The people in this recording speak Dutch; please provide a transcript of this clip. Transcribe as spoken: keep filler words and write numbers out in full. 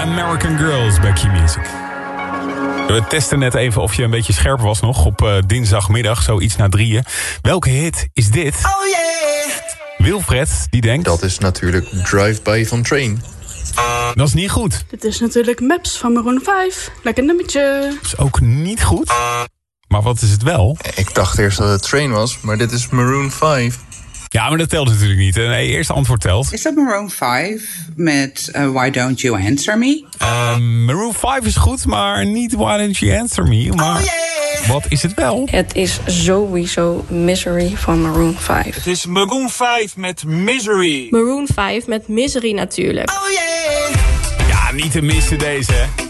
American Girls bij Key Music. We testen net even of je een beetje scherp was nog op uh, dinsdagmiddag, zo iets na drieën. Welke hit is dit? Oh yeah! Wilfred, die denkt... Dat is natuurlijk Drive-By van Train. Dat is niet goed. Dit is natuurlijk Maps van Maroon vijf. Lekker nummertje. Dat is ook niet goed. Maar wat is het wel? Ik dacht eerst dat het Train was, maar dit is Maroon vijf. Ja, maar dat telt natuurlijk niet. Nee, eerste antwoord telt. Is dat Maroon vijf met uh, Why Don't You Answer Me? Uh, Maroon vijf is goed, maar niet Why Don't You Answer Me. Maar oh yeah. Wat is het wel? Het is sowieso Misery van Maroon vijf. Het is Maroon vijf met Misery. Maroon vijf met Misery natuurlijk. Oh yeah. Ja, niet te missen deze.